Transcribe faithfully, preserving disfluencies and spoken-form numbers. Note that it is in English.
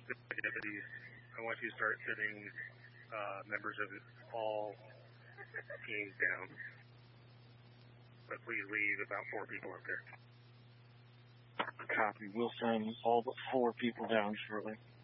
deputies, I want you to start sitting uh, members of all teams down. But please leave about four people up there. Copy. We'll send all but four people down shortly.